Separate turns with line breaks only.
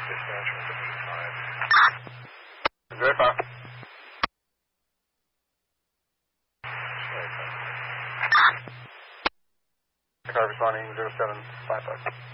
Dispatch with the meantime.
Verify. Car responding 0755.